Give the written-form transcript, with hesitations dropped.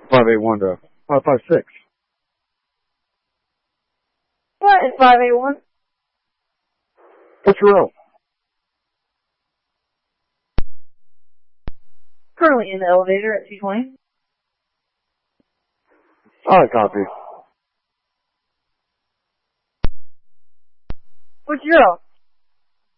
581 to 556. What is 581? What's your route? Currently in the elevator at 220. Alright, copy. What's your route?